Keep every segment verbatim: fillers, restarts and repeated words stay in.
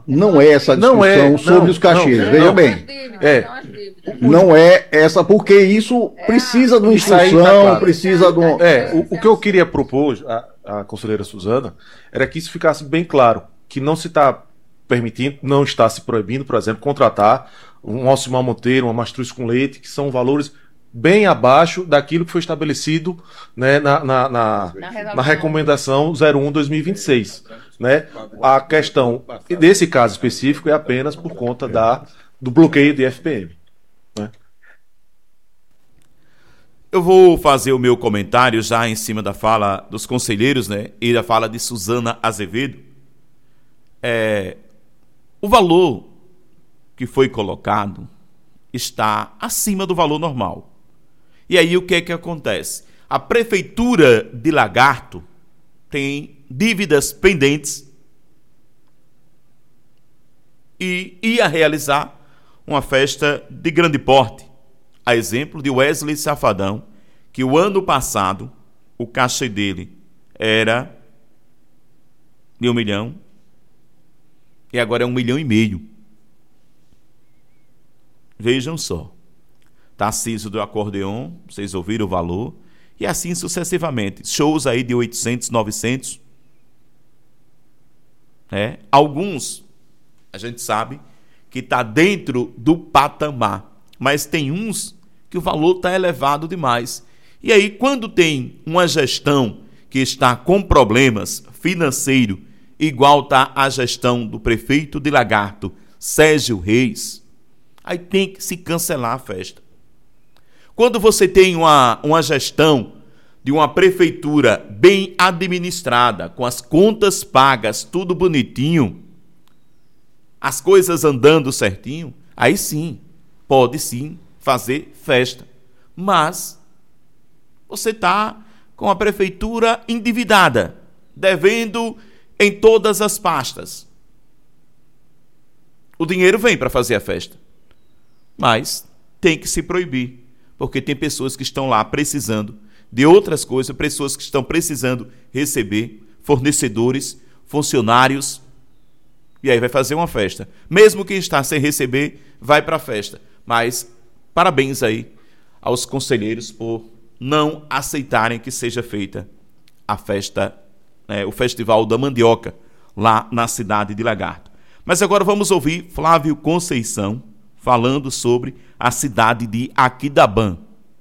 não é essa a discussão Não é, sobre não, os cachês. não, Veja não. bem. É. Não é essa, porque isso precisa de uma Isso aí tá instrução, claro. precisa de um... É, o, o que eu queria propor, a, a conselheira Suzana, era que isso ficasse bem claro, que não se está permitindo, não está se proibindo, por exemplo, contratar um Alcimar Monteiro, uma mastruz com leite, que são valores bem abaixo daquilo que foi estabelecido, né, na, na, na, na recomendação zero um dois mil e vinte e seis. Né? A questão desse caso específico é apenas por conta da, do bloqueio de F P M. Né? Eu vou fazer o meu comentário já em cima da fala dos conselheiros, né, e da fala de Suzana Azevedo. É, o valor que foi colocado está acima do valor normal. E aí o que é que acontece? A Prefeitura de Lagarto tem dívidas pendentes e ia realizar uma festa de grande porte. A exemplo de Wesley Safadão, que o ano passado o cachê dele era de um milhão e agora é um milhão e meio. Vejam só. Tarcísio do acordeon, vocês ouviram o valor, e assim sucessivamente. Shows aí de oitocentos, novecentos. Né? Alguns, a gente sabe, que está dentro do patamar, mas tem uns que o valor está elevado demais. E aí, quando tem uma gestão que está com problemas financeiros, igual está a gestão do prefeito de Lagarto, Sérgio Reis, aí tem que se cancelar a festa. Quando você tem uma, uma gestão de uma prefeitura bem administrada, com as contas pagas, tudo bonitinho, as coisas andando certinho, aí sim, pode sim fazer festa. Mas você está com a prefeitura endividada, devendo em todas as pastas. O dinheiro vem para fazer a festa, mas tem que se proibir. Porque tem pessoas que estão lá precisando de outras coisas, pessoas que estão precisando receber, fornecedores, funcionários, e aí vai fazer uma festa. Mesmo quem está sem receber, vai para a festa. Mas parabéns aí aos conselheiros por não aceitarem que seja feita a festa, né, o Festival da Mandioca, lá na cidade de Lagarto. Mas agora vamos ouvir Flávio Conceição, falando sobre a cidade de Aquidabã.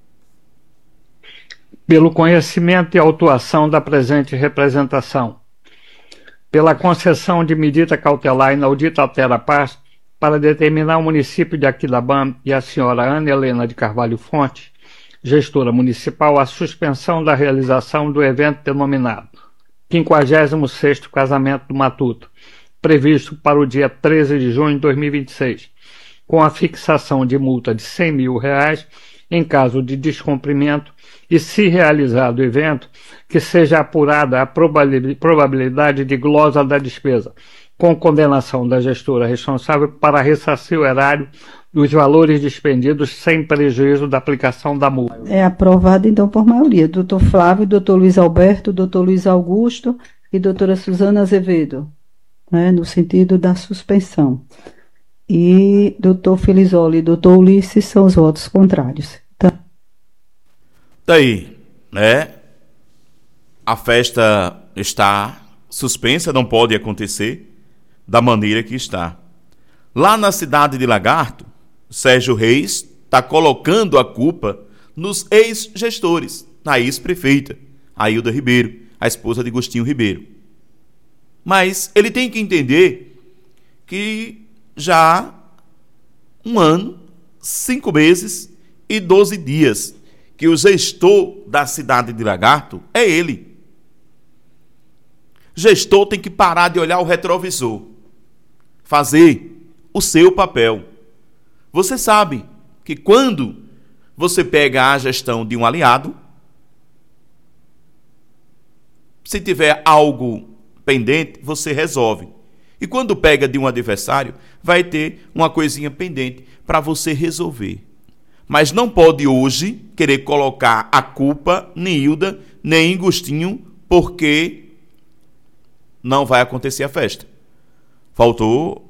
Pelo conhecimento e autuação da presente representação, pela concessão de medida cautelar inaudita altera paz para determinar o município de Aquidabã e a senhora Ana Helena de Carvalho Fonte, gestora municipal, a suspensão da realização do evento denominado quinquagésimo sexto Casamento do Matuto, previsto para o dia treze de junho de dois mil e vinte e seis, com a fixação de multa de cem mil reais em caso de descumprimento e, se realizado o evento, que seja apurada a probabilidade de glosa da despesa, com condenação da gestora responsável para ressarcir o erário dos valores dispendidos sem prejuízo da aplicação da multa. É aprovado, então, por maioria. doutor Flávio, doutor Luiz Alberto, doutor Luiz Augusto e doutora Suzana Azevedo, né, no sentido da suspensão. E doutor Felizoli e doutor Ulisses são os votos contrários. Então... Daí, né? A festa está suspensa, não pode acontecer da maneira que está. Lá na cidade de Lagarto, Sérgio Reis está colocando a culpa nos ex-gestores, na ex-prefeita, Ailda Ribeiro, a esposa de Agostinho Ribeiro. Mas ele tem que entender que já um ano, cinco meses e doze dias que o gestor da cidade de Lagarto é ele. Gestor tem que parar de olhar o retrovisor, fazer o seu papel. Você sabe que quando você pega a gestão de um aliado, se tiver algo pendente, você resolve. E quando pega de um adversário, vai ter uma coisinha pendente para você resolver. Mas não pode hoje querer colocar a culpa nem Hilda, nem Agostinho, porque não vai acontecer a festa. Faltou